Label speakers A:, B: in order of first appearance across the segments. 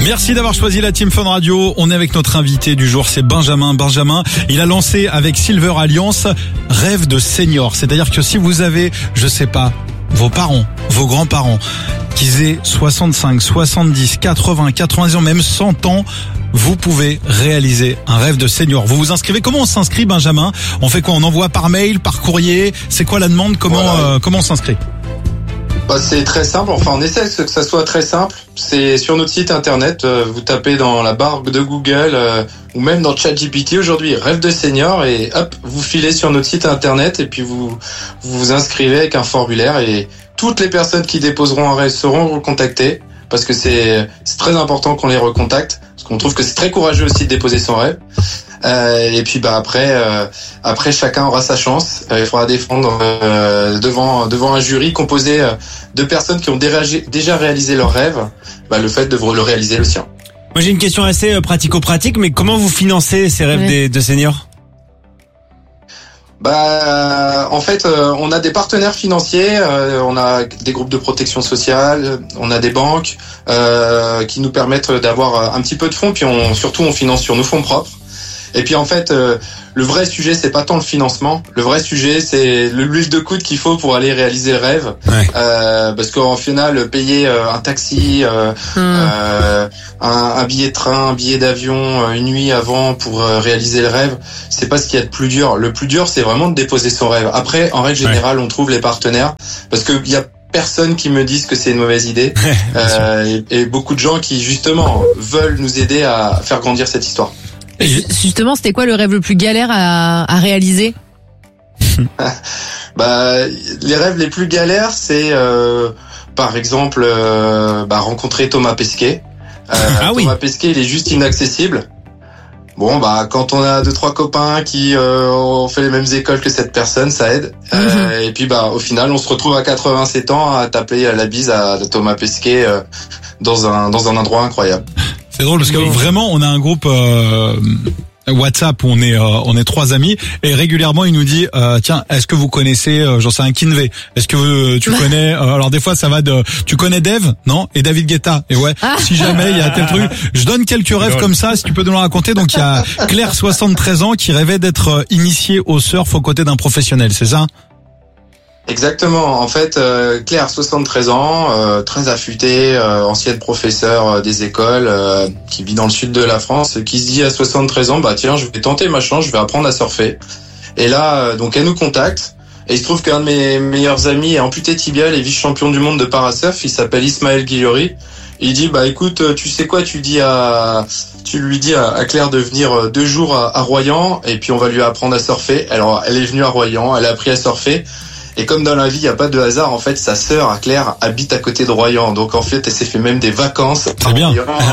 A: Merci d'avoir choisi la Team Fun Radio. On est avec notre invité du jour, c'est Benjamin. Benjamin, il a lancé avec Silver Alliance Rêve de Senior. C'est-à-dire que si vous avez, je sais pas, vos parents, vos grands-parents, qu'ils aient 65, 70, 80, 90 ans, même 100 ans, vous pouvez réaliser un rêve de senior. Vous vous inscrivez. Comment on s'inscrit, Benjamin? On fait quoi? On envoie par mail, par courrier? C'est quoi la demande? Comment on s'inscrit?
B: C'est très simple. Enfin, on essaie que ça soit très simple. C'est sur notre site internet. Vous tapez dans la barre de Google ou même dans ChatGPT aujourd'hui rêve de senior et hop, vous filez sur notre site internet et puis vous vous inscrivez avec un formulaire et toutes les personnes qui déposeront un rêve seront recontactées parce que c'est très important qu'on les recontacte parce qu'on trouve que c'est très courageux aussi de déposer son rêve. Et puis après chacun aura sa chance. Il faudra défendre devant un jury composé de personnes qui ont déjà réalisé leur rêve, le fait de le réaliser le sien.
C: Moi j'ai une question assez pratico-pratique, mais comment vous financez ces rêves de seniors?
B: En fait, on a des partenaires financiers, on a des groupes de protection sociale, on a des banques qui nous permettent d'avoir un petit peu de fonds, puis surtout on finance sur nos fonds propres. Et puis en fait, le vrai sujet, c'est pas tant le financement. Le vrai sujet, c'est l'huile de coude qu'il faut pour aller réaliser le rêve. Ouais. Parce qu'en final, payer un taxi, un billet de train, un billet d'avion, une nuit avant pour réaliser le rêve, c'est pas ce qu'il y a de plus dur. Le plus dur, c'est vraiment de déposer son rêve. Après, en règle générale, on trouve les partenaires parce que il y a personne qui me dise que c'est une mauvaise idée et beaucoup de gens qui justement veulent nous aider à faire grandir cette histoire.
D: Justement, c'était quoi le rêve le plus galère à réaliser?
B: Les rêves les plus galères, c'est par exemple rencontrer Thomas Pesquet. Thomas Pesquet, il est juste inaccessible. Bon, quand on a 2-3 copains qui ont fait les mêmes écoles que cette personne, ça aide. Et puis au final, on se retrouve à 87 ans à taper la bise à Thomas Pesquet dans un endroit incroyable.
A: C'est drôle parce que vraiment on a un groupe WhatsApp où on est 3 amis et régulièrement il nous dit tiens, est-ce que vous connaissez j'en sais un Kinvey, est-ce que tu connais alors des fois ça va de tu connais Dave, non, et David Guetta, et si jamais il y a tel truc, je donne quelques rêves comme ça si tu peux nous le raconter. Donc il y a Claire 73 ans qui rêvait d'être initiée au surf aux côtés d'un professionnel, c'est ça?
B: Exactement. En fait, Claire, 73 ans, très affûtée, ancienne professeure des écoles, qui vit dans le sud de la France, qui se dit à 73 ans, tiens, je vais tenter ma chance, je vais apprendre à surfer. Et là, donc elle nous contacte. Et il se trouve qu'un de mes meilleurs amis est amputé tibial et vice-champion du monde de parasurf. Il s'appelle Ismaël Guillori. Et il dit, écoute, tu sais quoi, tu lui dis à Claire de venir 2 jours à Royan, et puis on va lui apprendre à surfer. Alors, elle est venue à Royan, elle a appris à surfer. Et comme dans la vie, il n'y a pas de hasard, en fait, sa sœur, à Claire, habite à côté de Royan. Donc, en fait, elle s'est fait même des vacances.
A: Très bien.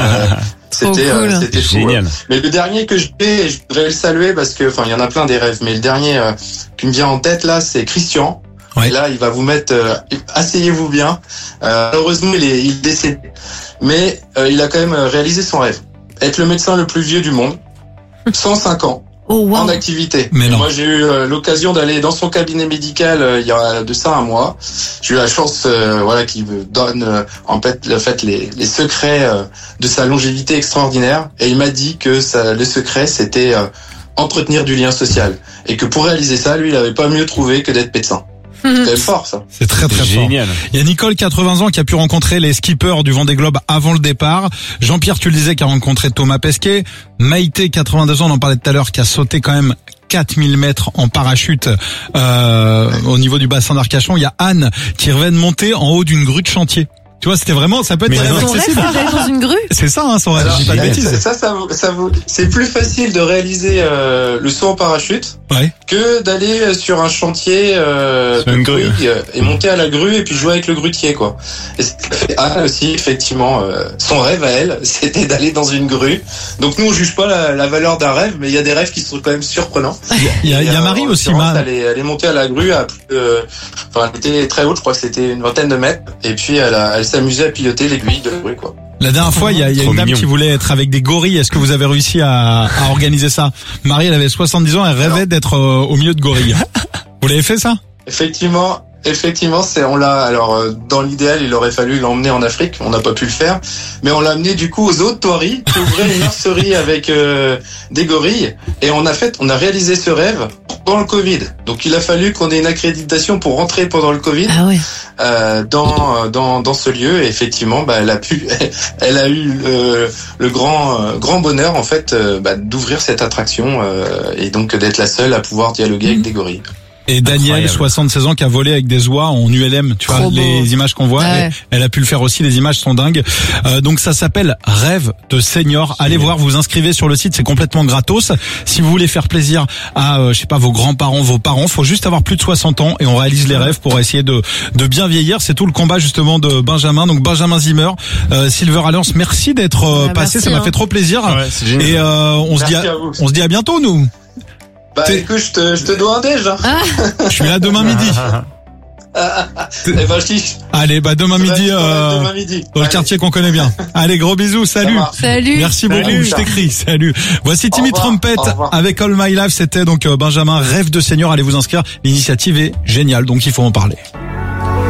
B: C'était fou.
C: Génial.
B: Mais le dernier que je voudrais le saluer parce que, il y en a plein des rêves, mais le dernier qui me vient en tête, là, c'est Christian. Ouais. Et là, il va vous mettre, asseyez-vous bien. Heureusement, il est décédé. Mais, il a quand même réalisé son rêve. Être le médecin le plus vieux du monde. 105 ans.
D: Oh, wow.
B: En activité.
A: Mais non.
B: Moi, j'ai eu l'occasion d'aller dans son cabinet médical il y a de ça un mois. J'ai eu la chance, qu'il me donne les secrets de sa longévité extraordinaire. Et il m'a dit que le secret, c'était entretenir du lien social. Et que pour réaliser ça, lui, il n'avait pas mieux trouvé que d'être médecin. C'est quand même fort, ça.
A: C'est très très
C: génial.
A: Fort. Il y a Nicole, 80 ans, qui a pu rencontrer les skippers du Vendée Globe avant le départ. Jean-Pierre, tu le disais, qui a rencontré Thomas Pesquet. Maïté, 82 ans, on en parlait tout à l'heure, qui a sauté quand même 4000 mètres en parachute au niveau du bassin d'Arcachon. Il y a Anne qui revient de monter en haut d'une grue de chantier. Tu vois, c'était vraiment, ça peut être
D: son rêve d'aller dans une grue.
A: C'est ça, son rêve. Je dis pas de bêtises.
B: C'est plus facile de réaliser le saut en parachute que d'aller sur un chantier
C: une grue
B: et monter à la grue et puis jouer avec le grutier, quoi. Et ce qu'a fait Anne aussi, effectivement, son rêve à elle, c'était d'aller dans une grue. Donc nous, on juge pas la valeur d'un rêve, mais il y a des rêves qui sont quand même surprenants.
A: Il y a Marie aussi,
B: elle est montée à la grue à elle était très haute, je crois que c'était une 20aine de mètres, et puis elle s'amusait à piloter l'aiguille de la grue, quoi.
A: La dernière fois, il y a une dame qui voulait être avec des gorilles. Est-ce que vous avez réussi à organiser ça? Marie, elle avait 70 ans, elle rêvait d'être au milieu de gorilles. Vous l'avez fait, ça?
B: Effectivement, Effectivement, on l'a. Alors, dans l'idéal, il aurait fallu l'emmener en Afrique. On n'a pas pu le faire, mais on l'a amené du coup aux Hautes-Touaries, qui ouvraient une nurserie avec des gorilles, et on a réalisé ce rêve pendant le Covid. Donc, il a fallu qu'on ait une accréditation pour rentrer pendant le Covid.
D: Ah ouais.
B: Dans ce lieu. Et effectivement, elle a eu le grand bonheur en fait d'ouvrir cette attraction et donc d'être la seule à pouvoir dialoguer avec des gorilles.
A: Et Daniel, 76 ans, qui a volé avec des oies en ULM. Tu vois, les images qu'on voit,
D: ouais.
A: elle a pu le faire aussi. Les images sont dingues. Donc ça s'appelle Rêve de Senior. Allez voir, vous inscrivez sur le site, c'est complètement gratos. Si vous voulez faire plaisir à, vos grands-parents, vos parents, faut juste avoir plus de 60 ans et on réalise les rêves pour essayer de bien vieillir. C'est tout le combat justement de Benjamin. Donc Benjamin Zimmer, Silver Alliance, merci d'être passé. Ça m'a fait trop plaisir.
C: Ouais, c'est génial.
A: Et on se dit à bientôt, nous.
B: Écoute, je te dois un déj. Hein.
A: Je suis là demain midi.
B: Chiche.
A: Allez, demain midi,
B: demain midi.
A: dans le quartier qu'on connaît bien. Allez, gros bisous, salut.
D: Salut.
A: Merci beaucoup, je t'écris, salut. Voici Timmy Trumpet avec All My Life, c'était donc Benjamin, Rêve de Senior, allez vous inscrire. L'initiative est géniale, donc il faut en parler.